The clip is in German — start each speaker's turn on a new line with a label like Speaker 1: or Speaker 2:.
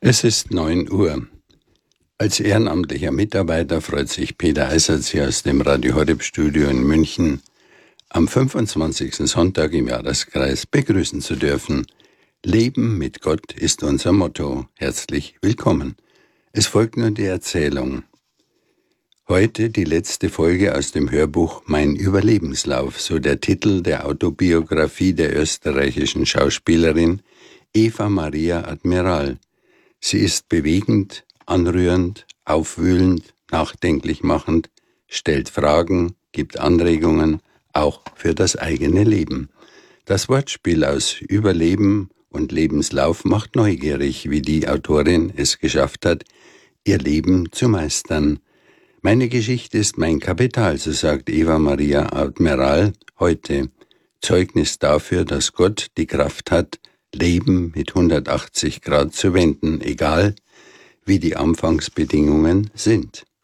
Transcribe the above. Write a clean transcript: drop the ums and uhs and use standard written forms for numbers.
Speaker 1: Es ist 9 Uhr. Als ehrenamtlicher Mitarbeiter freut sich Peter Eisertz hier aus dem Radio Horeb Studio in München am 25. Sonntag im Jahreskreis begrüßen zu dürfen. Leben mit Gott ist unser Motto. Herzlich willkommen. Es folgt nun die Erzählung. Heute die letzte Folge aus dem Hörbuch Mein Überlebenslauf, so der Titel der Autobiografie der österreichischen Schauspielerin Eva Maria Admiral. Sie ist bewegend, anrührend, aufwühlend, nachdenklich machend, stellt Fragen, gibt Anregungen, auch für das eigene Leben. Das Wortspiel aus Überleben und Lebenslauf macht neugierig, wie die Autorin es geschafft hat, ihr Leben zu meistern. Meine Geschichte ist mein Kapital, so sagt Eva Maria Admiral heute. Zeugnis dafür, dass Gott die Kraft hat, Leben mit 180 Grad zu wenden, egal wie die Anfangsbedingungen sind.